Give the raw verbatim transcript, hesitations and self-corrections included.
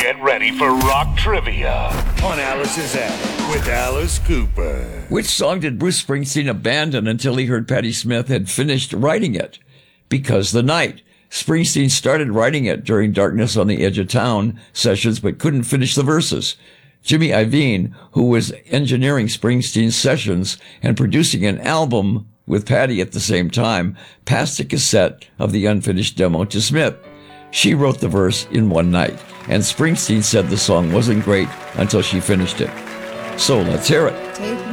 Get ready for rock trivia on Alice's Attic with Alice Cooper. Which song did Bruce Springsteen abandon until he heard Patti Smith had finished writing it? Because the Night. Springsteen started writing it during Darkness on the Edge of Town sessions, but couldn't finish the verses. Jimmy Iovine, who was engineering Springsteen's sessions and producing an album with Patti at the same time, passed a cassette of the unfinished demo to Smith. She wrote the verse in one night, and Springsteen said the song wasn't great until she finished it. So let's hear it. Take